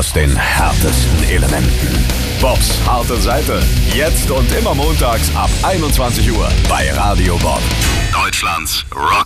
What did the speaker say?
aus den härtesten Elementen. Bobs harte Seite. Jetzt und immer montags ab 21 Uhr bei Radio Bob. Deutschlands Rock